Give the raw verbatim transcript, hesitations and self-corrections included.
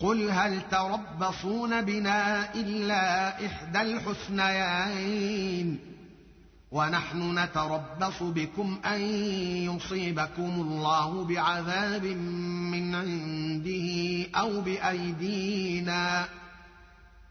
قل هل تربصون بنا إلا إحدى الحسنيين ونحن نتربص بكم أن يصيبكم الله بعذاب من عنده أو بأيدينا